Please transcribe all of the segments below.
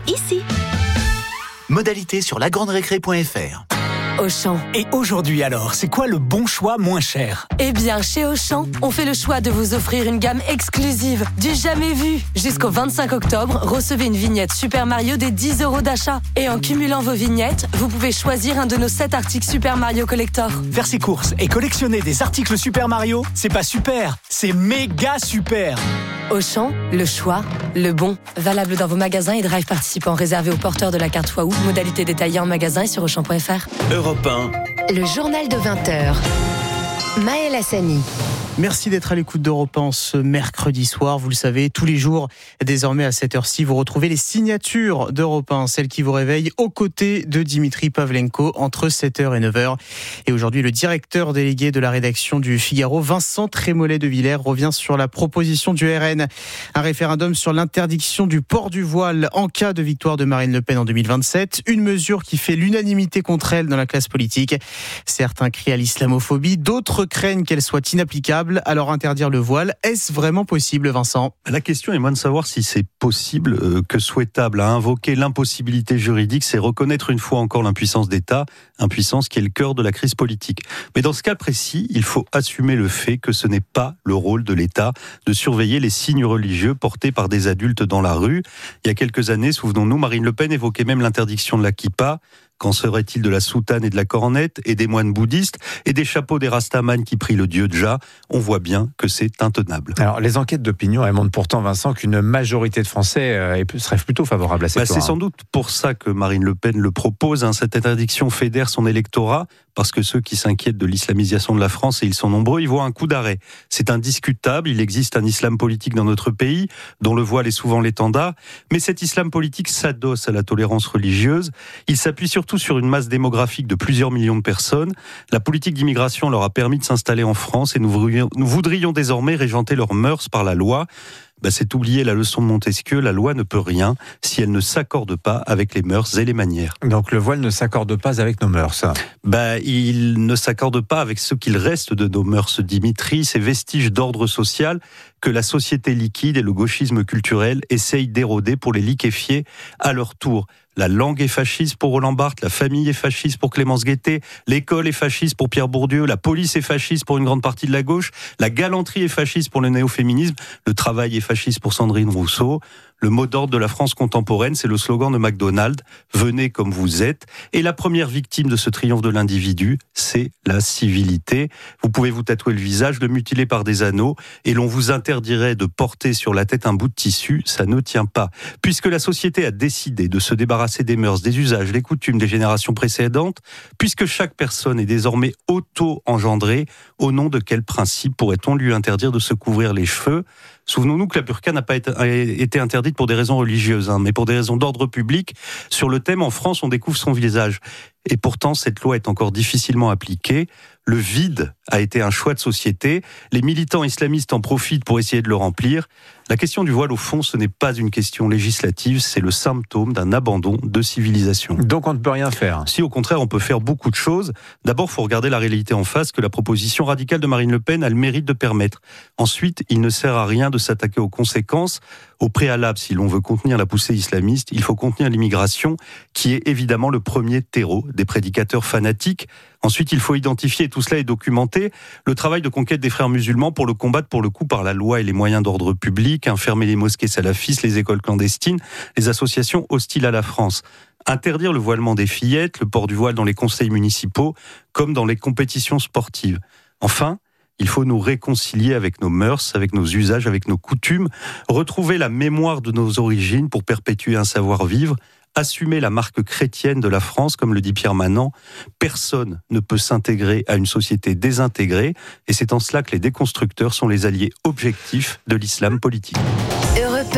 ici. Modalité sur lagranderécré.fr. Auchan. Et aujourd'hui alors, c'est quoi le bon choix moins cher ? Eh bien, chez Auchan, on fait le choix de vous offrir une gamme exclusive, du jamais vu. Jusqu'au 25 octobre, recevez une vignette Super Mario des 10 € d'achat. Et en cumulant vos vignettes, vous pouvez choisir un de nos 7 articles Super Mario Collector. Faire ses courses et collectionner des articles Super Mario, c'est pas super, c'est méga super. Auchan, le choix, le bon. Valable dans vos magasins et drive participants réservés aux porteurs de la carte Waouh. Modalité détaillée en magasin et sur Auchan.fr. Europe 1. Le journal de 20h. Maël Hassani. Merci d'être à l'écoute d'Europe 1 ce mercredi soir. Vous le savez, tous les jours, désormais à cette heure-ci, vous retrouvez les signatures d'Europe 1, celles qui vous réveillent aux côtés de Dimitri Pavlenko entre 7h et 9h. Et aujourd'hui, le directeur délégué de la rédaction du Figaro, Vincent Trémollet de Villers, revient sur la proposition du RN. Un référendum sur l'interdiction du port du voile en cas de victoire de Marine Le Pen en 2027. Une mesure qui fait l'unanimité contre elle dans la classe politique. Certains crient à l'islamophobie, d'autres craignent qu'elle soit inapplicable. Alors interdire le voile, est-ce vraiment possible, Vincent ? La question est moins de savoir si c'est possible que souhaitable. À invoquer l'impossibilité juridique, c'est reconnaître une fois encore l'impuissance d'État, impuissance qui est le cœur de la crise politique. Mais dans ce cas précis, il faut assumer le fait que ce n'est pas le rôle de l'État de surveiller les signes religieux portés par des adultes dans la rue. Il y a quelques années, souvenons-nous, Marine Le Pen évoquait même l'interdiction de la kippa. Qu'en serait-il de la soutane et de la cornette et des moines bouddhistes et des chapeaux des rastaman qui prient le dieu Jah ? On voit bien que c'est intenable. Alors, les enquêtes d'opinion, elles montrent pourtant, Vincent, qu'une majorité de Français serait plutôt favorable à cette loi. C'est sans doute pour ça que Marine Le Pen le propose. Cette interdiction fédère son électorat, parce que ceux qui s'inquiètent de l'islamisation de la France, et ils sont nombreux, ils voient un coup d'arrêt. C'est indiscutable, il existe un islam politique dans notre pays, dont le voile est souvent l'étendard, mais cet islam politique s'adosse à la tolérance religieuse. Il s'appuie surtout sur une masse démographique de plusieurs millions de personnes. La politique d'immigration leur a permis de s'installer en France et nous voudrions désormais régenter leurs mœurs par la loi. C'est oublier la leçon de Montesquieu, la loi ne peut rien si elle ne s'accorde pas avec les mœurs et les manières. Donc le voile ne s'accorde pas avec nos mœurs. Il ne s'accorde pas avec ce qu'il reste de nos mœurs, Dimitri, ces vestiges d'ordre social que la société liquide et le gauchisme culturel essayent d'éroder pour les liquéfier à leur tour. La langue est fasciste pour Roland Barthes, la famille est fasciste pour Clémence Guettet, l'école est fasciste pour Pierre Bourdieu, la police est fasciste pour une grande partie de la gauche, la galanterie est fasciste pour le néo-féminisme, le travail est fasciste pour Sandrine Rousseau. Le mot d'ordre de la France contemporaine, c'est le slogan de McDonald's, « Venez comme vous êtes ». Et la première victime de ce triomphe de l'individu, c'est la civilité. Vous pouvez vous tatouer le visage, le mutiler par des anneaux, et l'on vous interdirait de porter sur la tête un bout de tissu, ça ne tient pas. Puisque la société a décidé de se débarrasser des mœurs, des usages, des coutumes des générations précédentes, puisque chaque personne est désormais auto-engendrée, au nom de quel principe pourrait-on lui interdire de se couvrir les cheveux ? Souvenons-nous que la burqa n'a pas été interdite pour des raisons religieuses, mais pour des raisons d'ordre public. Sur le thème, en France, on découvre son visage. Et pourtant, cette loi est encore difficilement appliquée. Le vide a été un choix de société. Les militants islamistes en profitent pour essayer de le remplir. La question du voile, au fond, ce n'est pas une question législative, c'est le symptôme d'un abandon de civilisation. Donc on ne peut rien faire. Si, au contraire, on peut faire beaucoup de choses. D'abord, il faut regarder la réalité en face, que la proposition radicale de Marine Le Pen a le mérite de permettre. Ensuite, il ne sert à rien de s'attaquer aux conséquences. Au préalable, si l'on veut contenir la poussée islamiste, il faut contenir l'immigration, qui est évidemment le premier terreau des prédicateurs fanatiques. Ensuite, il faut identifier, et tout cela est documenté, le travail de conquête des frères musulmans pour le combattre pour le coup par la loi et les moyens d'ordre public, fermer les mosquées salafistes, les écoles clandestines, les associations hostiles à la France. Interdire le voilement des fillettes, le port du voile dans les conseils municipaux, comme dans les compétitions sportives. Enfin, il faut nous réconcilier avec nos mœurs, avec nos usages, avec nos coutumes, retrouver la mémoire de nos origines pour perpétuer un savoir-vivre, assumer la marque chrétienne de la France, comme le dit Pierre Manant. Personne ne peut s'intégrer à une société désintégrée, et c'est en cela que les déconstructeurs sont les alliés objectifs de l'islam politique. Europe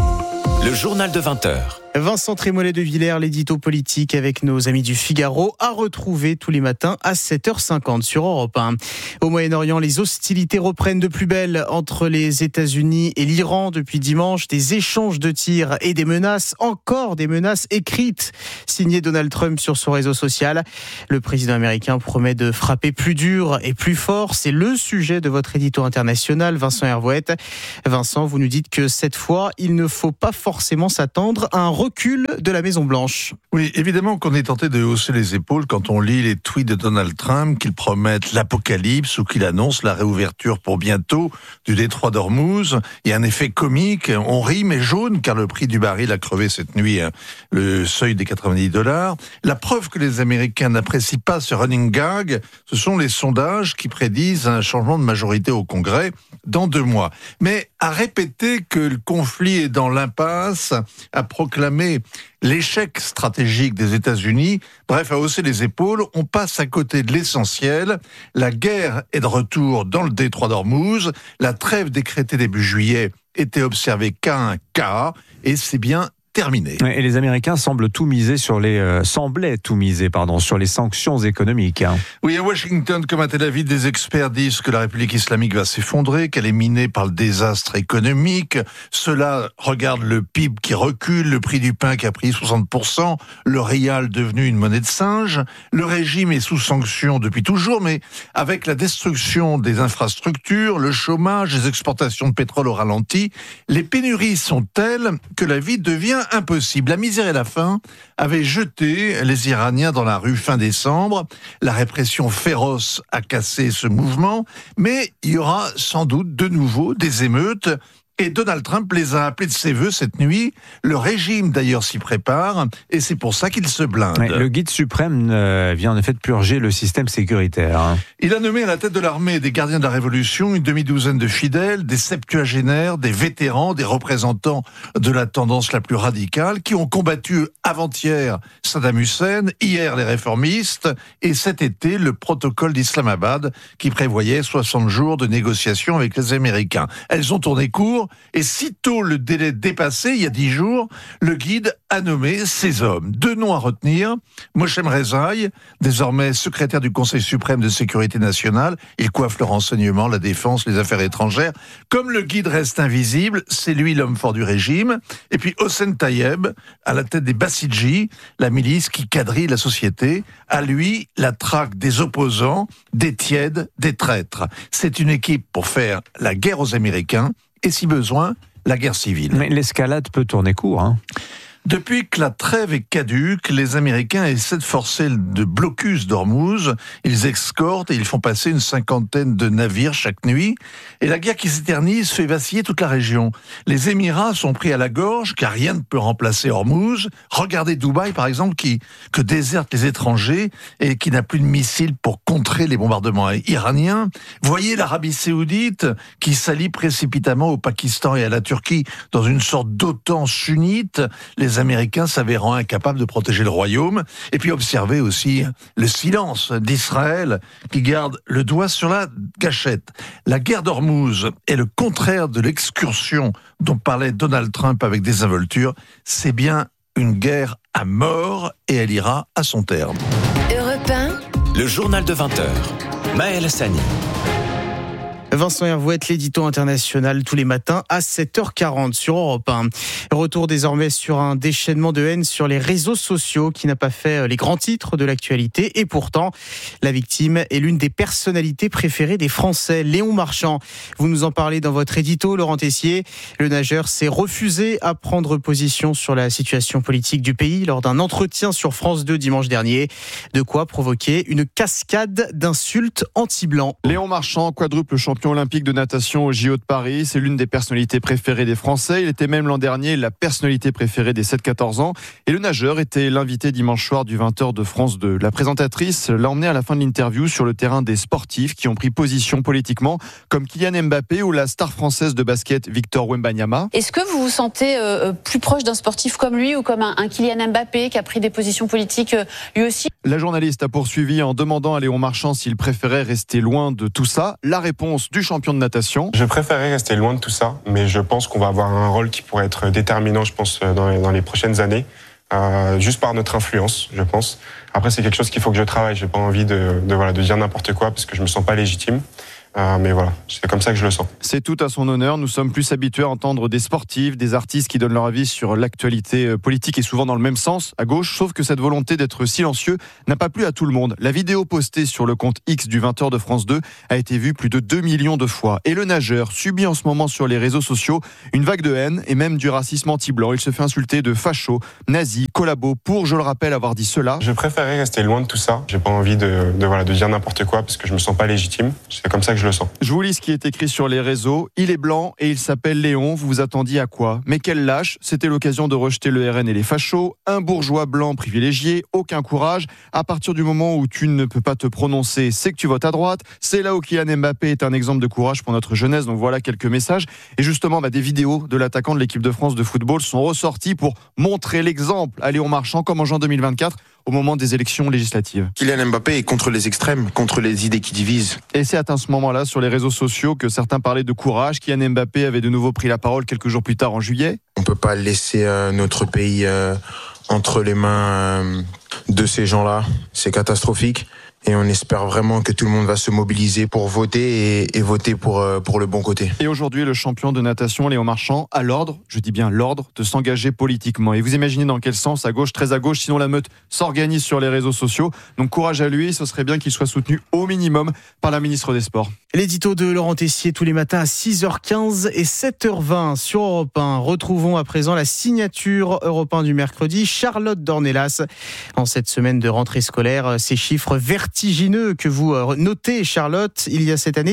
1. Le journal de 20h. Vincent Trémollet de Villers, l'édito politique avec nos amis du Figaro, à retrouver tous les matins à 7h50 sur Europe 1. Au Moyen-Orient, les hostilités reprennent de plus belle entre les États-Unis et l'Iran depuis dimanche. Des échanges de tirs et des menaces, encore des menaces écrites, signées Donald Trump sur son réseau social. Le président américain promet de frapper plus dur et plus fort. C'est le sujet de votre édito international, Vincent Hervouet. Vincent, vous nous dites que cette fois, il ne faut pas forcément s'attendre à un recul de la Maison-Blanche. Oui, évidemment qu'on est tenté de hausser les épaules quand on lit les tweets de Donald Trump, qu'il promette l'apocalypse ou qu'il annonce la réouverture pour bientôt du détroit d'Ormuz. Il y a un effet comique, on rit mais jaune, car le prix du baril a crevé cette nuit le seuil des $90. La preuve que les Américains n'apprécient pas ce running gag, ce sont les sondages qui prédisent un changement de majorité au Congrès dans 2 mois. Mais à répéter que le conflit est dans l'impasse, à proclamer l'échec stratégique des États-Unis, bref, à hausser les épaules, on passe à côté de l'essentiel. La guerre est de retour dans le détroit d'Ormuz. La trêve décrétée début juillet était observée qu'à un cas, et c'est bien terminé. Et les Américains semblent semblaient tout miser sur les sanctions économiques. Oui, à Washington comme à Tel Aviv, des experts disent que la République islamique va s'effondrer, qu'elle est minée par le désastre économique. Cela regarde le PIB qui recule, le prix du pain qui a pris 60%, le rial devenu une monnaie de singe. Le régime est sous sanction depuis toujours, mais avec la destruction des infrastructures, le chômage, les exportations de pétrole au ralenti, les pénuries sont telles que la vie devient impossible. La misère et la faim avaient jeté les Iraniens dans la rue fin décembre. La répression féroce a cassé ce mouvement, mais il y aura sans doute de nouveau des émeutes. Et Donald Trump les a appelés de ses voeux cette nuit. Le régime, d'ailleurs, s'y prépare, et c'est pour ça qu'il se blinde. Ouais, le guide suprême vient en effet de purger le système sécuritaire. Il a nommé à la tête de l'armée des gardiens de la Révolution une demi-douzaine de fidèles, des septuagénaires, des vétérans, des représentants de la tendance la plus radicale, qui ont combattu avant-hier Saddam Hussein, hier les réformistes, et cet été le protocole d'Islamabad, qui prévoyait 60 jours de négociations avec les Américains. Elles ont tourné court, et sitôt le délai dépassé, il y a 10 jours, le guide a nommé ces hommes. 2 noms à retenir: Moshem Rezaï, désormais secrétaire du Conseil suprême de sécurité nationale, il coiffe le renseignement, la défense, les affaires étrangères. Comme le guide reste invisible, c'est lui l'homme fort du régime. Et puis Hossein Tayeb, à la tête des Bassidji, la milice qui quadrille la société. À lui, la traque des opposants, des tièdes, des traîtres. C'est une équipe pour faire la guerre aux Américains, et si besoin, la guerre civile. Mais l'escalade peut tourner court. Depuis que la trêve est caduque, les Américains essaient de forcer le blocus d'Ormuz. Ils escortent et ils font passer une 50aine de navires chaque nuit. Et la guerre qui s'éternise fait vaciller toute la région. Les Émirats sont pris à la gorge, car rien ne peut remplacer Ormuz. Regardez Dubaï, par exemple, que désertent les étrangers et qui n'a plus de missiles pour contrer les bombardements iraniens. Voyez l'Arabie Saoudite qui s'allie précipitamment au Pakistan et à la Turquie dans une sorte d'OTAN sunnite. Les Américains s'avérant incapables de protéger le royaume. Et puis observez aussi le silence d'Israël qui garde le doigt sur la gâchette. La guerre d'Ormuz est le contraire de l'excursion dont parlait Donald Trump avec désinvolture. C'est bien une guerre à mort et elle ira à son terme. Europe 1, le journal de 20h. Maël Hassani. Vincent Hervouette, l'édito international tous les matins à 7h40 sur Europe 1. Retour désormais sur un déchaînement de haine sur les réseaux sociaux qui n'a pas fait les grands titres de l'actualité. Et pourtant, la victime est l'une des personnalités préférées des Français, Léon Marchand. Vous nous en parlez dans votre édito, Laurent Tessier. Le nageur s'est refusé à prendre position sur la situation politique du pays lors d'un entretien sur France 2 dimanche dernier. De quoi provoquer une cascade d'insultes anti-blancs. Léon Marchand, quadruple champion olympique de natation au JO de Paris, c'est l'une des personnalités préférées des Français. Il était même l'an dernier la personnalité préférée des 7-14 ans. Et le nageur était l'invité dimanche soir du 20h de France 2. La présentatrice l'a emmené à la fin de l'interview sur le terrain des sportifs qui ont pris position politiquement, comme Kylian Mbappé ou la star française de basket Victor Wembanyama. Est-ce que vous vous sentez plus proche d'un sportif comme lui ou comme un Kylian Mbappé qui a pris des positions politiques lui aussi? La journaliste a poursuivi en demandant à Léon Marchand s'il préférait rester loin de tout ça. La réponse du champion de natation: je préférerais rester loin de tout ça, mais je pense qu'on va avoir un rôle qui pourrait être déterminant, je pense, dans les prochaines années, juste par notre influence, je pense. Après, c'est quelque chose qu'il faut que je travaille. J'ai pas envie de dire n'importe quoi parce que je me sens pas légitime. Mais voilà, c'est comme ça que je le sens. C'est tout à son honneur. Nous sommes plus habitués à entendre des sportifs, des artistes qui donnent leur avis sur l'actualité politique et souvent dans le même sens, à gauche, sauf que cette volonté d'être silencieux n'a pas plu à tout le monde. La vidéo postée sur le compte X du 20h de France 2 a été vue plus de 2 millions de fois. Et le nageur subit en ce moment sur les réseaux sociaux une vague de haine et même du racisme anti-blanc. Il se fait insulter de facho, nazi, collabo pour, je le rappelle, avoir dit cela. Je préférais rester loin de tout ça. J'ai pas envie de dire n'importe quoi parce que je me sens pas légitime. C'est comme ça que je le sens. Je vous lis ce qui est écrit sur les réseaux. Il est blanc et il s'appelle Léon. Vous vous attendiez à quoi? Mais quel lâche. C'était l'occasion de rejeter le RN et les fachos. Un bourgeois blanc privilégié. Aucun courage. À partir du moment où tu ne peux pas te prononcer, c'est que tu votes à droite. C'est là où Kylian Mbappé est un exemple de courage pour notre jeunesse. Donc voilà quelques messages. Et justement, des vidéos de l'attaquant de l'équipe de France de football sont ressorties pour montrer l'exemple à Léon Marchand comme en juin 2024 au moment des élections législatives. Kylian Mbappé est contre les extrêmes, contre les idées qui divisent. Et c'est à ce moment-là, sur les réseaux sociaux, que certains parlaient de courage. Kylian Mbappé avait de nouveau pris la parole quelques jours plus tard en juillet. On ne peut pas laisser notre pays entre les mains de ces gens-là. C'est catastrophique. Et on espère vraiment que tout le monde va se mobiliser pour voter et voter pour le bon côté. Et aujourd'hui, le champion de natation, Léon Marchand, a l'ordre, je dis bien l'ordre, de s'engager politiquement. Et vous imaginez dans quel sens? À gauche, très à gauche, sinon la meute s'organise sur les réseaux sociaux. Donc courage à lui, ce serait bien qu'il soit soutenu au minimum par la ministre des Sports. L'édito de Laurent Tessier tous les matins à 6h15 et 7h20 sur Europe 1. Retrouvons à présent la signature Europe 1 du mercredi, Charlotte Dornelas. En cette semaine de rentrée scolaire, ces chiffres vertigineux que vous notez, Charlotte, il y a cette année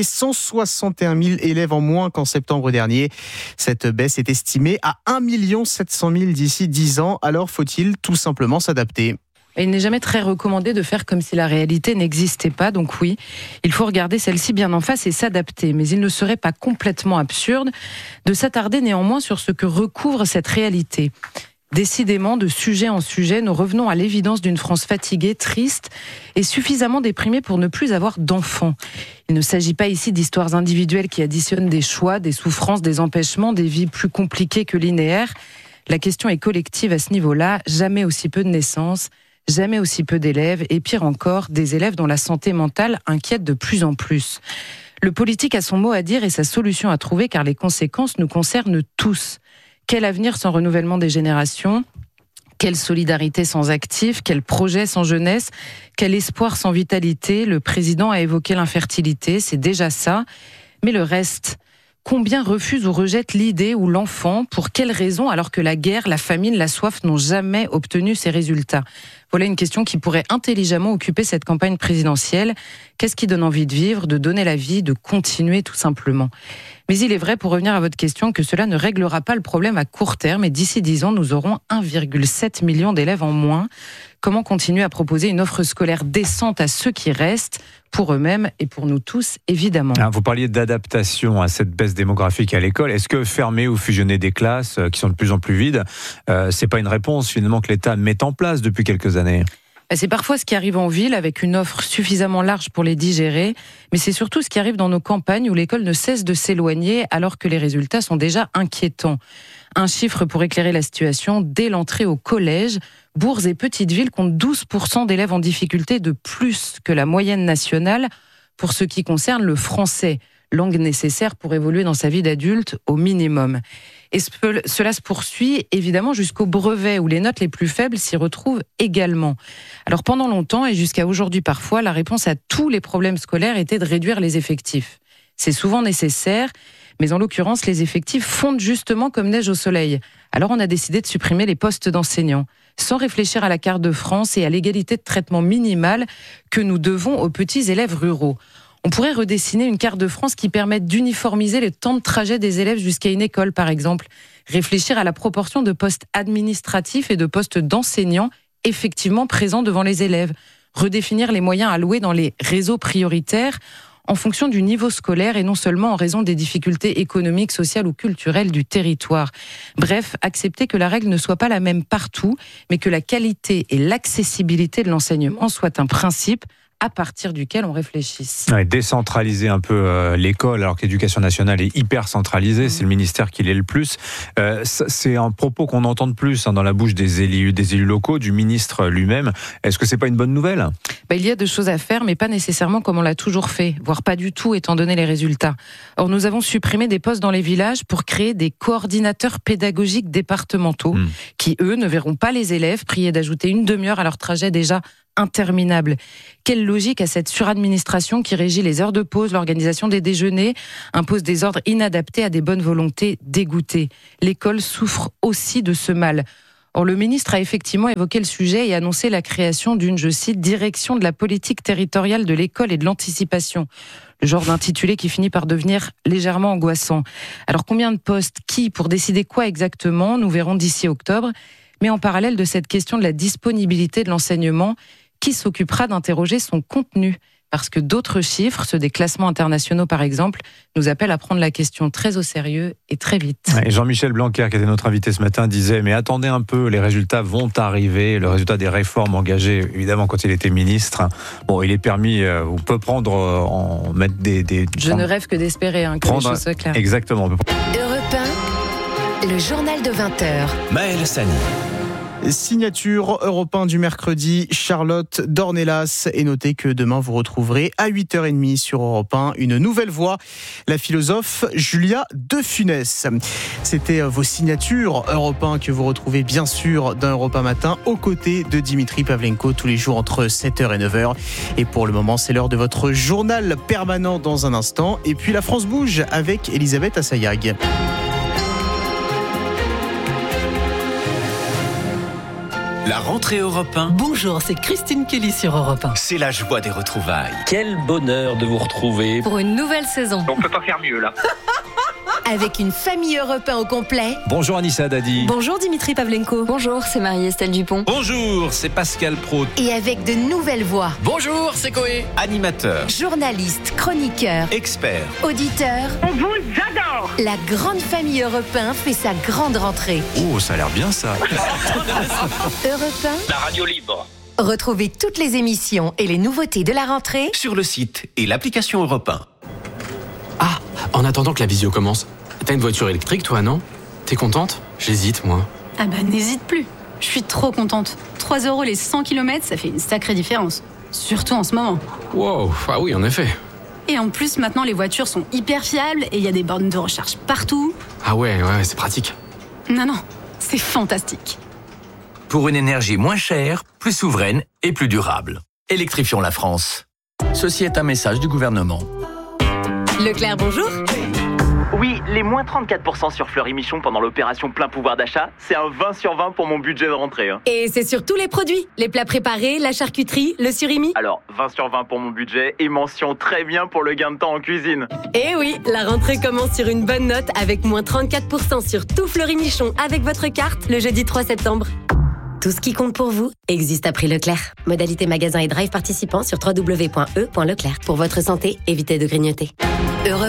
161 000 élèves en moins qu'en septembre dernier. Cette baisse est estimée à 1 700 000 d'ici 10 ans. Alors faut-il tout simplement s'adapter ? Il n'est jamais très recommandé de faire comme si la réalité n'existait pas. Donc oui, il faut regarder celle-ci bien en face et s'adapter. Mais il ne serait pas complètement absurde de s'attarder néanmoins sur ce que recouvre cette réalité. Décidément, de sujet en sujet, nous revenons à l'évidence d'une France fatiguée, triste et suffisamment déprimée pour ne plus avoir d'enfants. Il ne s'agit pas ici d'histoires individuelles qui additionnent des choix, des souffrances, des empêchements, des vies plus compliquées que linéaires. La question est collective à ce niveau-là. Jamais aussi peu de naissances, jamais aussi peu d'élèves et pire encore, des élèves dont la santé mentale inquiète de plus en plus. Le politique a son mot à dire et sa solution à trouver car les conséquences nous concernent tous. Quel avenir sans renouvellement des générations ? Quelle solidarité sans actifs ? Quel projet sans jeunesse ? Quel espoir sans vitalité ? Le président a évoqué l'infertilité, c'est déjà ça. Mais le reste ? Combien refusent ou rejettent l'idée ou l'enfant ? Pour quelles raisons ? Alors que la guerre, la famine, la soif n'ont jamais obtenu ces résultats. Voilà une question qui pourrait intelligemment occuper cette campagne présidentielle. Qu'est-ce qui donne envie de vivre, de donner la vie, de continuer tout simplement ? Mais il est vrai, pour revenir à votre question, que cela ne réglera pas le problème à court terme. Et d'ici 10 ans, nous aurons 1,7 million d'élèves en moins. Comment continuer à proposer une offre scolaire décente à ceux qui restent, pour eux-mêmes et pour nous tous, évidemment. Vous parliez d'adaptation à cette baisse démographique à l'école. Est-ce que fermer ou fusionner des classes qui sont de plus en plus vides, c'est pas une réponse finalement que l'État met en place depuis quelques années ? C'est parfois ce qui arrive en ville avec une offre suffisamment large pour les digérer, mais c'est surtout ce qui arrive dans nos campagnes où l'école ne cesse de s'éloigner alors que les résultats sont déjà inquiétants. Un chiffre pour éclairer la situation, dès l'entrée au collège, bourgs et petites villes comptent 12% d'élèves en difficulté de plus que la moyenne nationale pour ce qui concerne le français, langue nécessaire pour évoluer dans sa vie d'adulte au minimum. Et cela se poursuit évidemment jusqu'au brevet où les notes les plus faibles s'y retrouvent également. Alors pendant longtemps et jusqu'à aujourd'hui parfois, la réponse à tous les problèmes scolaires était de réduire les effectifs. C'est souvent nécessaire, mais en l'occurrence, les effectifs fondent justement comme neige au soleil. Alors on a décidé de supprimer les postes d'enseignants, sans réfléchir à la carte de France et à l'égalité de traitement minimale que nous devons aux petits élèves ruraux. On pourrait redessiner une carte de France qui permette d'uniformiser le temps de trajet des élèves jusqu'à une école, par exemple. Réfléchir à la proportion de postes administratifs et de postes d'enseignants effectivement présents devant les élèves. Redéfinir les moyens alloués dans les réseaux prioritaires en fonction du niveau scolaire et non seulement en raison des difficultés économiques, sociales ou culturelles du territoire. Bref, accepter que la règle ne soit pas la même partout, mais que la qualité et l'accessibilité de l'enseignement soient un principe à partir duquel on réfléchisse. Ouais, décentraliser un peu l'école, alors que l'éducation nationale est hyper centralisée, c'est le ministère qui l'est le plus. C'est un propos qu'on entend de plus dans la bouche des élus locaux, du ministre lui-même. Est-ce que c'est pas une bonne nouvelle ? Il y a de choses à faire, mais pas nécessairement comme on l'a toujours fait, voire pas du tout, étant donné les résultats. Or, nous avons supprimé des postes dans les villages pour créer des coordinateurs pédagogiques départementaux, qui, eux, ne verront pas les élèves priés d'ajouter une demi-heure à leur trajet déjà interminable. Quelle logique à cette suradministration qui régit les heures de pause, l'organisation des déjeuners, impose des ordres inadaptés à des bonnes volontés dégoûtées. L'école souffre aussi de ce mal. Or, le ministre a effectivement évoqué le sujet et annoncé la création d'une, je cite, direction de la politique territoriale de l'école et de l'anticipation. Le genre d'intitulé qui finit par devenir légèrement angoissant. Alors, combien de postes, qui, pour décider quoi exactement, nous verrons d'ici octobre. Mais en parallèle de cette question de la disponibilité de l'enseignement, qui s'occupera d'interroger son contenu ? Parce que d'autres chiffres, ceux des classements internationaux par exemple, nous appellent à prendre la question très au sérieux et très vite. Et Jean-Michel Blanquer, qui était notre invité ce matin, disait « Mais attendez un peu, les résultats vont arriver. » Le résultat des réformes engagées, évidemment, quand il était ministre. Bon, il est permis, on peut prendre, mettre des... Je ne rêve que d'espérer, que les choses soient claires. Exactement. Europe 1, le journal de 20h. Maël Hassani. Signature Europe 1 du mercredi, Charlotte Dornelas. Et notez que demain vous retrouverez à 8h30 sur Europe 1 une nouvelle voix, la philosophe Julia De Funès. C'était vos signatures Europe 1 que vous retrouvez bien sûr dans Europe 1 matin aux côtés de Dimitri Pavlenko tous les jours entre 7h et 9h. Et pour le moment, c'est l'heure de votre journal permanent dans un instant. Et puis la France bouge avec Elisabeth Assayag. La rentrée Europe 1. Bonjour, c'est Christine Kelly sur Europe 1. C'est la joie des retrouvailles. Quel bonheur de vous retrouver. Pour une nouvelle saison. On peut pas faire mieux là. Avec une famille Europe 1 au complet. Bonjour Anissa Dadi. Bonjour Dimitri Pavlenko. Bonjour, c'est Marie-Estelle Dupont. Bonjour, c'est Pascal Praud. Et avec de nouvelles voix. Bonjour, c'est Coé. Animateur, journaliste, chroniqueur, expert, auditeur. On vous adore. La grande famille Europe 1 fait sa grande rentrée. Oh, ça a l'air bien ça. Europe 1, la radio libre. Retrouvez toutes les émissions et les nouveautés de la rentrée sur le site et l'application Europe 1. Ah, en attendant que la visio commence, t'as une voiture électrique toi, non ? T'es contente ? J'hésite moi. Ah bah n'hésite plus, je suis trop contente. 3 € les 100 km, ça fait une sacrée différence. Surtout en ce moment. Wow, ah oui en effet. Et en plus maintenant les voitures sont hyper fiables et il y a des bornes de recharge partout. Ah ouais, c'est pratique. Non, c'est fantastique. Pour une énergie moins chère, plus souveraine et plus durable. Électrifions la France. Ceci est un message du gouvernement. Leclerc, bonjour. Oui, les moins 34% sur Fleury Michon pendant l'opération plein pouvoir d'achat, c'est un 20 sur 20 pour mon budget de rentrée. Et c'est sur tous les produits, les plats préparés, la charcuterie, le surimi. Alors, 20 sur 20 pour mon budget et mention très bien pour le gain de temps en cuisine. Et oui, la rentrée commence sur une bonne note avec moins 34% sur tout Fleury Michon avec votre carte le jeudi 3 septembre. Tout ce qui compte pour vous existe à prix Leclerc. Modalité magasin et drive participants sur www.e.leclerc. Pour votre santé, évitez de grignoter. Europe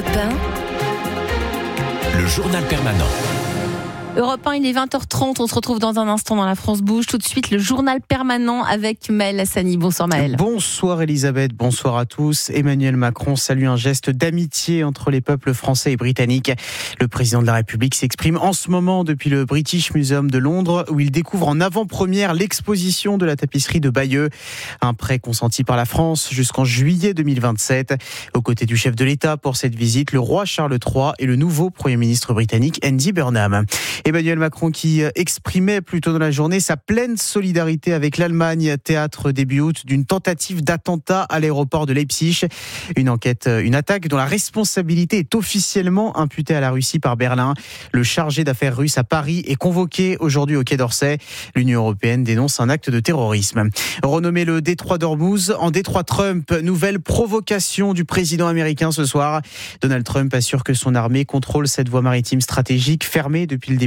1. Le journal permanent. Europe 1, il est 20h30, on se retrouve dans un instant dans la France bouge. Tout de suite, le journal permanent avec Maël Hassani. Bonsoir Maël. Bonsoir Elisabeth, bonsoir à tous. Emmanuel Macron salue un geste d'amitié entre les peuples français et britanniques. Le président de la République s'exprime en ce moment depuis le British Museum de Londres où il découvre en avant-première l'exposition de la tapisserie de Bayeux. Un prêt consenti par la France jusqu'en juillet 2027. Aux côtés du chef de l'État pour cette visite, le roi Charles III et le nouveau Premier ministre britannique Andy Burnham. Emmanuel Macron qui exprimait plus tôt dans la journée sa pleine solidarité avec l'Allemagne, théâtre début août d'une tentative d'attentat à l'aéroport de Leipzig. Une attaque dont la responsabilité est officiellement imputée à la Russie par Berlin. Le chargé d'affaires russe à Paris est convoqué aujourd'hui au Quai d'Orsay. L'Union européenne dénonce un acte de terrorisme. Renommé le détroit d'Ormuz en détroit Trump, nouvelle provocation du président américain ce soir. Donald Trump assure que son armée contrôle cette voie maritime stratégique fermée depuis le début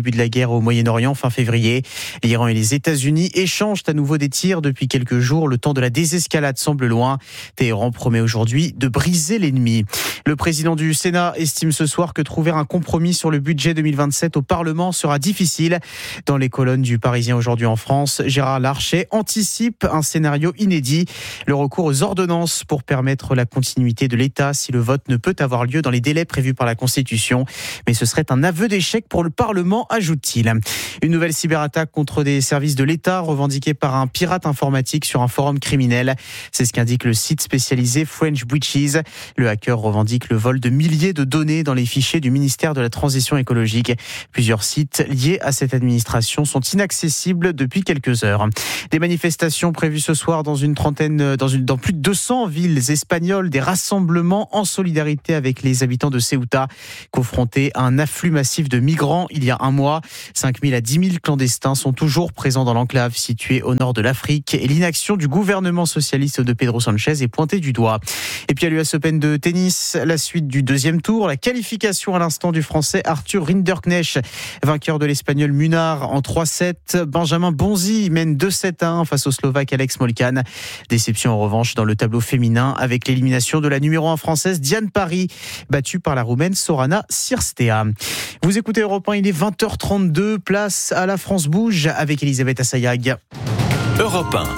début de la guerre au Moyen-Orient fin février. L'Iran et les États-Unis échangent à nouveau des tirs depuis quelques jours. Le temps de la désescalade semble loin. Téhéran promet aujourd'hui de briser l'ennemi. Le président du Sénat estime ce soir que trouver un compromis sur le budget 2027 au Parlement sera difficile. Dans les colonnes du Parisien aujourd'hui en France, Gérard Larcher anticipe un scénario inédit. Le recours aux ordonnances pour permettre la continuité de l'État si le vote ne peut avoir lieu dans les délais prévus par la Constitution. Mais ce serait un aveu d'échec pour le Parlement, ajoute-t-il. Une nouvelle cyberattaque contre des services de l'État revendiquée par un pirate informatique sur un forum criminel. C'est ce qu'indique le site spécialisé French Breaches. Le hacker revendique le vol de milliers de données dans les fichiers du ministère de la Transition écologique. Plusieurs sites liés à cette administration sont inaccessibles depuis quelques heures. Des manifestations prévues ce soir dans plus de 200 villes espagnoles, des rassemblements en solidarité avec les habitants de Ceuta, confrontés à un afflux massif de migrants il y a un mois. 5 000 à 10 000 clandestins sont toujours présents dans l'enclave située au nord de l'Afrique et l'inaction du gouvernement socialiste de Pedro Sanchez est pointée du doigt. Et puis à l'US Open de tennis, la suite du deuxième tour, la qualification à l'instant du Français Arthur Rinderknecht, vainqueur de l'Espagnol Munar en 3-7. Benjamin Bonzi mène 2-7-1 face au Slovaque Alex Molcan. Déception en revanche dans le tableau féminin avec l'élimination de la numéro 1 française Diane Parry, battue par la Roumaine Sorana Cirstea. Vous écoutez Europe 1, il est 20h32, place à la France Bouge avec Elisabeth Assayag. Europe 1.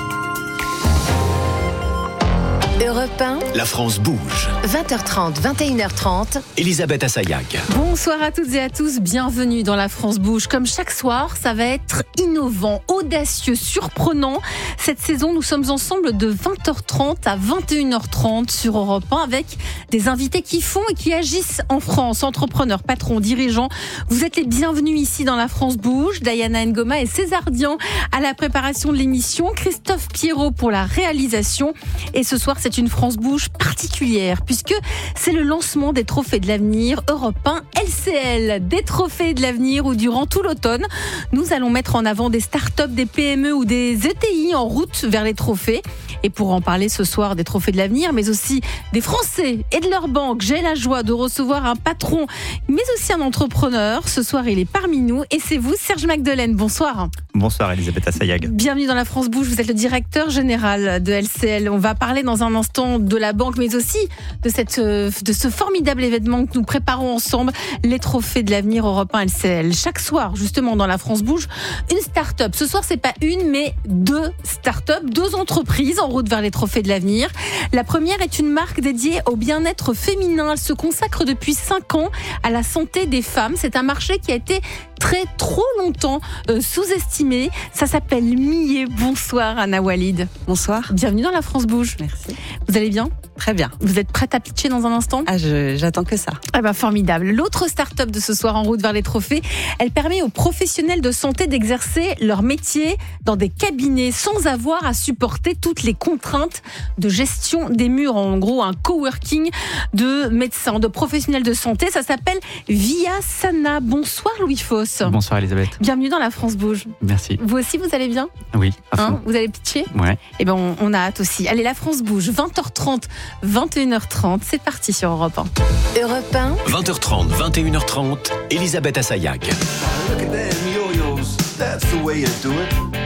Europe 1, La France bouge. 20h30, 21h30. Elisabeth Assayag. Bonsoir à toutes et à tous, bienvenue dans La France bouge. Comme chaque soir, ça va être innovant, audacieux, surprenant. Cette saison, nous sommes ensemble de 20h30 à 21h30 sur Europe 1 avec des invités qui font et qui agissent en France. Entrepreneurs, patrons, dirigeants, vous êtes les bienvenus ici dans La France bouge. Diana Ngoma et César Dian à la préparation de l'émission, Christophe Pierrot pour la réalisation. Et ce soir, c'est une France bouge particulière puisque c'est le lancement des Trophées de l'avenir Europe 1 LCL, des Trophées de l'avenir où durant tout l'automne, nous allons mettre en avant des startups, des PME ou des ETI en route vers les trophées. Et pour en parler ce soir des Trophées de l'avenir, mais aussi des Français et de leur banque, j'ai la joie de recevoir un patron, mais aussi un entrepreneur. Ce soir, il est parmi nous et c'est vous, Serge Magdelaine. Bonsoir. Bonsoir Elisabeth Assayag. Bienvenue dans La France bouge. Vous êtes le directeur général de LCL. On va parler dans un instant de la banque, mais aussi de ce formidable événement que nous préparons ensemble, les Trophées de l'avenir Europe 1 LCL. Chaque soir, justement, dans La France bouge, une start-up. Ce soir, c'est pas une, mais deux start-up, deux entreprises en route vers les Trophées de l'avenir. La première est une marque dédiée au bien-être féminin. Elle se consacre depuis 5 ans à la santé des femmes. C'est un marché qui a été trop longtemps sous-estimé. Ça s'appelle Millet. Bonsoir Anna Walid. Bonsoir. Bienvenue dans La France bouge. Merci. Vous allez bien ? Très bien. Vous êtes prête à pitcher dans un instant ? J'attends que ça. Ah ben formidable. L'autre start-up de ce soir en route vers les trophées, elle permet aux professionnels de santé d'exercer leur métier dans des cabinets sans avoir à supporter toutes les contraintes de gestion des murs. En gros, un coworking de médecins, de professionnels de santé. Ça s'appelle Viasana. Bonsoir Louis Foss. Bonsoir Elisabeth. Bienvenue dans La France bouge. Merci. Vous aussi, vous allez bien ? Oui. Vous allez pitcher ? Ouais. Eh ben, on a hâte aussi. Allez, La France bouge. 20h30, 21h30. C'est parti sur Europe 1. Europe 1. 20h30, 21h30. Elisabeth Assayag. Look at them yo-yos, that's the way you do it.